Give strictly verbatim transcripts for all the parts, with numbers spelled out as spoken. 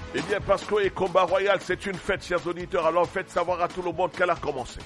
Eh bien, parce que et Combat Royal, c'est une fête, chers auditeurs. Alors, faites savoir à tout le monde qu'elle a commencé.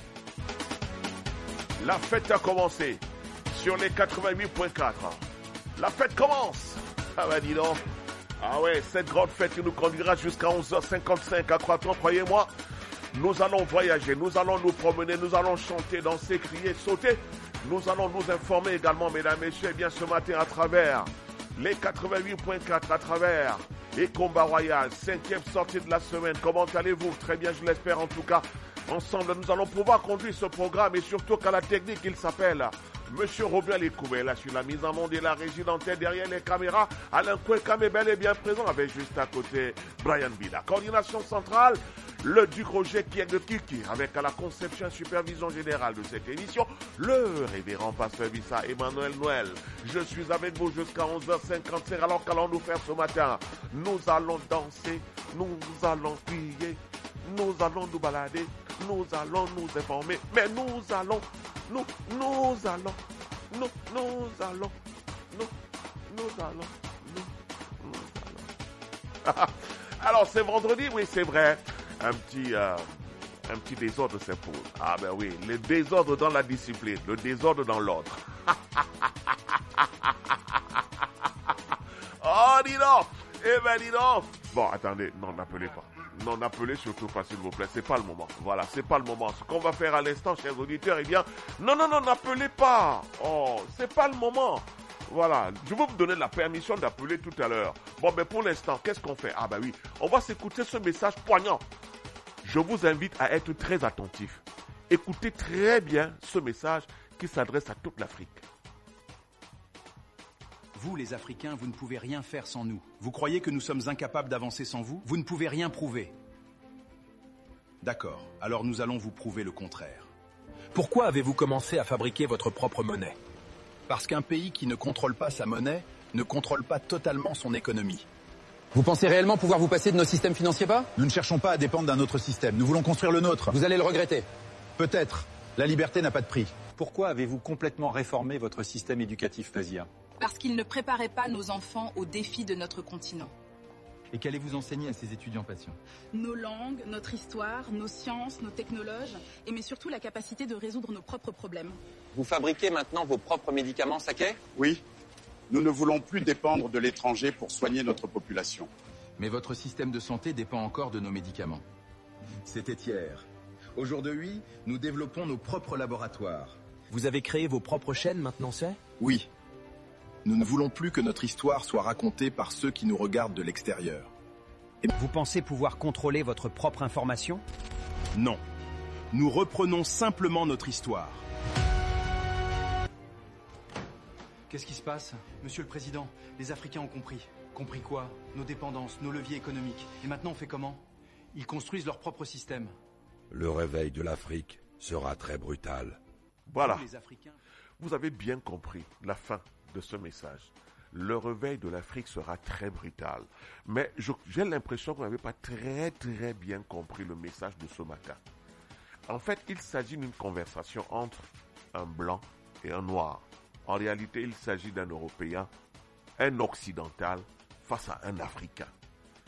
La fête a commencé sur les quatre-vingt-huit point quatre. La fête commence. Ah bah dis donc. Ah ouais, cette grande fête qui nous conduira jusqu'à onze heures cinquante-cinq à Croaton, croyez-moi. Nous allons voyager, nous allons nous promener, nous allons chanter, danser, crier, sauter. Nous allons nous informer également, mesdames et messieurs, eh bien ce matin à travers les quatre-vingt-huit point quatre, à travers les Combat Royal, cinquième sortie de la semaine. Comment allez-vous? Très bien, je l'espère en tout cas. Ensemble, nous allons pouvoir conduire ce programme et surtout qu'à la technique, il s'appelle Monsieur Robert Lécouvert, là sur la mise en monde et la régie d'antenne derrière les caméras. Alain Kouekam est bel et bien présent avec juste à côté Brian Bida. Coordination centrale, le Duc Roger qui est de Kiki avec à la conception et supervision générale de cette émission, le révérend pasteur Vissa Emmanuel Noël. Je suis avec vous jusqu'à onze heures cinquante-cinq. Alors qu'allons-nous faire ce matin? Nous allons danser, nous allons crier, nous allons nous balader, nous allons nous informer, mais nous allons, nous, nous allons, nous, nous allons, nous, nous allons, nous, nous allons. Alors c'est vendredi, oui c'est vrai, un petit, euh, un petit désordre s'impose. Ah ben oui, le désordre dans la discipline, le désordre dans l'ordre. Oh dis donc, eh ben dis donc. Bon attendez, non n'appelez pas. Non, n'appelez surtout pas, s'il vous plaît. C'est pas le moment. Voilà, c'est pas le moment. Ce qu'on va faire à l'instant, chers auditeurs, eh bien, non, non, non, n'appelez pas. Oh, c'est pas le moment. Voilà, je vais vous donner la permission d'appeler tout à l'heure. Bon, mais pour l'instant, qu'est-ce qu'on fait? Ah, bah oui, on va s'écouter ce message poignant. Je vous invite à être très attentifs. Écoutez très bien ce message qui s'adresse à toute l'Afrique. Vous, les Africains, vous ne pouvez rien faire sans nous. Vous croyez que nous sommes incapables d'avancer sans vous? Vous ne pouvez rien prouver. D'accord, alors nous allons vous prouver le contraire. Pourquoi avez-vous commencé à fabriquer votre propre monnaie? Parce qu'un pays qui ne contrôle pas sa monnaie ne contrôle pas totalement son économie. Vous pensez réellement pouvoir vous passer de nos systèmes financiers pas? Nous ne cherchons pas à dépendre d'un autre système. Nous voulons construire le nôtre. Vous allez le regretter. Peut-être. La liberté n'a pas de prix. Pourquoi avez-vous complètement réformé votre système éducatif, Nazia? Parce qu'il ne préparait pas nos enfants aux défis de notre continent. Et qu'allez-vous enseigner à ces étudiants patients? Nos langues, notre histoire, nos sciences, nos technologes, et mais surtout la capacité de résoudre nos propres problèmes. Vous fabriquez maintenant vos propres médicaments, Saké? Oui. Nous ne voulons plus dépendre de l'étranger pour soigner notre population. Mais votre système de santé dépend encore de nos médicaments. C'était hier. Aujourd'hui, nous développons nos propres laboratoires. Vous avez créé vos propres chaînes maintenant, c'est? Oui. Nous ne voulons plus que notre histoire soit racontée par ceux qui nous regardent de l'extérieur. Et vous pensez pouvoir contrôler votre propre information? Non. Nous reprenons simplement notre histoire. Qu'est-ce qui se passe? Monsieur le Président, les Africains ont compris. Compris quoi? Nos dépendances, nos leviers économiques. Et maintenant on fait comment? Ils construisent leur propre système. Le réveil de l'Afrique sera très brutal. Voilà. Vous avez bien compris la fin de ce message. Le réveil de l'Afrique sera très brutal. Mais je, j'ai l'impression que vous n'avez pas très très bien compris le message de ce matin. En fait, il s'agit d'une conversation entre un blanc et un noir. En réalité, il s'agit d'un Européen, un Occidental face à un Africain.